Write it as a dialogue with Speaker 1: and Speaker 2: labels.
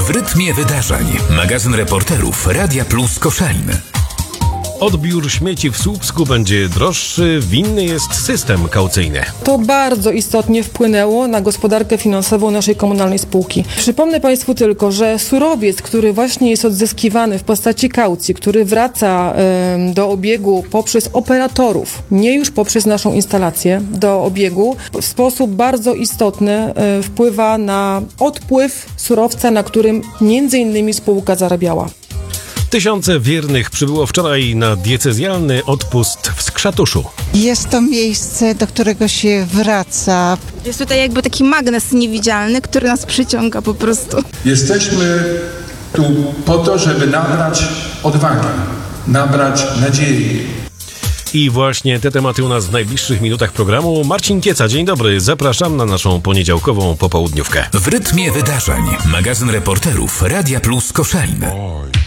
Speaker 1: W rytmie wydarzeń. Magazyn reporterów Radia Plus Koszalin.
Speaker 2: Odbiór śmieci w Słupsku będzie droższy, winny jest system kaucyjny.
Speaker 3: To bardzo istotnie wpłynęło na gospodarkę finansową naszej komunalnej spółki. Przypomnę Państwu tylko, że surowiec, który właśnie jest odzyskiwany w postaci kaucji, który wraca do obiegu poprzez operatorów, nie już poprzez naszą instalację, do obiegu, w sposób bardzo istotny wpływa na odpływ surowca, na którym między innymi spółka zarabiała.
Speaker 2: Tysiące wiernych przybyło wczoraj na diecezjalny odpust w Skrzatuszu.
Speaker 4: Jest to miejsce, do którego się wraca.
Speaker 5: Jest tutaj jakby taki magnes niewidzialny, który nas przyciąga po prostu.
Speaker 6: Jesteśmy tu po to, żeby nabrać odwagi, nabrać nadziei.
Speaker 2: I właśnie te tematy u nas w najbliższych minutach programu. Marcin Kieca, dzień dobry. Zapraszam na naszą poniedziałkową popołudniówkę.
Speaker 1: W rytmie wydarzeń. Magazyn reporterów Radia Plus Koszalin.